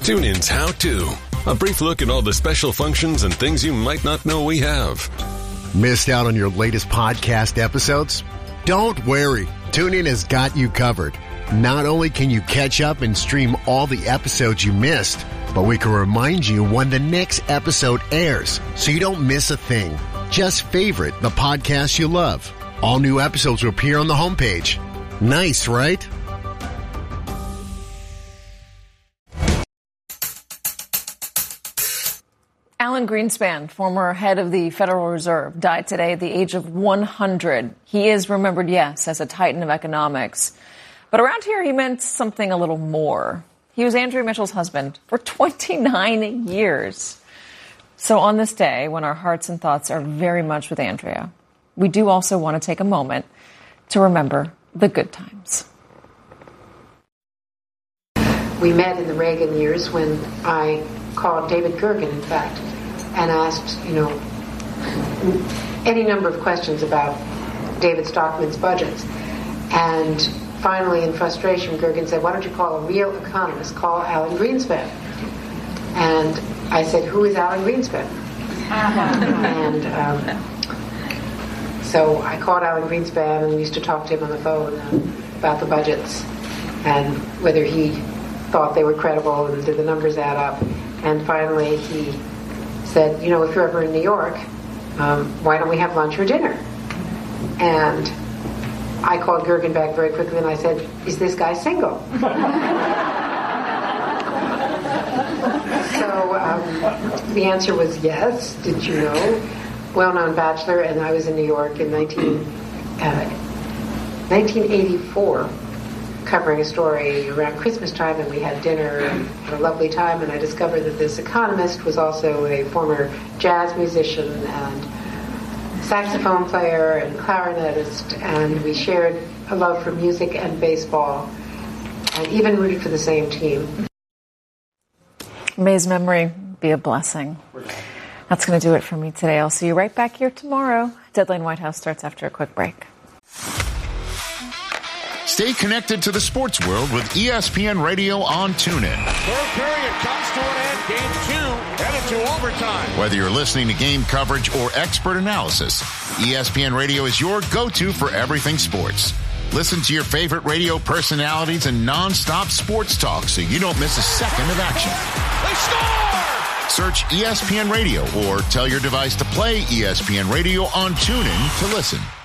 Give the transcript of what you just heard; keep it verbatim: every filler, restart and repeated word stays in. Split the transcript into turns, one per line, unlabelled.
TuneIn's How To. A brief look at all the special functions and things you might not know we have.
Missed out on your latest podcast episodes? Don't worry. TuneIn has got you covered. Not only can you catch up and stream all the episodes you missed, but we can remind you when the next episode airs so you don't miss a thing. Just favorite the podcast you love. All new episodes will appear on the homepage. Nice, right?
Alan Greenspan, former head of the Federal Reserve, died today at the age of one hundred. He is remembered, yes, as a titan of economics. But around here, he meant something a little more. He was Andrea Mitchell's husband for twenty-nine years. So on this day, when our hearts and thoughts are very much with Andrea, we do also want to take a moment to remember the good times.
We met in the Reagan years when I called David Gergen, in fact, and asked, you know, any number of questions about David Stockman's budgets. And finally, in frustration, Gergen said, why don't you call a real economist? Call Alan Greenspan. And I said, who is Alan Greenspan? and um, so I called Alan Greenspan and we used to talk to him on the phone um, about the budgets and whether he thought they were credible and did the numbers add up. And finally he said, you know, if you're ever in New York, um, why don't we have lunch or dinner? And I called Gergen back very quickly and I said, is this guy single? So um, the answer was yes. Did you know? Well-known bachelor, and I was in New York in nineteen, uh, nineteen eighty-four covering a story around Christmas time, and we had dinner and had a lovely time, and I discovered that this economist was also a former jazz musician and saxophone player and clarinetist, and we shared a love for music and baseball and even rooted for the same team.
May his memory be a blessing. That's going to do it for me today. I'll see you right back here tomorrow. Deadline White House starts after a quick break.
Stay connected to the sports world with E S P N Radio on TuneIn.
Third period comes to an end. Game two headed to overtime.
Whether you're listening to game coverage or expert analysis, E S P N Radio is your go-to for everything sports. Listen to your favorite radio personalities and non-stop sports talk so you don't miss a second of action.
They score!
Search E S P N Radio or tell your device to play E S P N Radio on TuneIn to listen.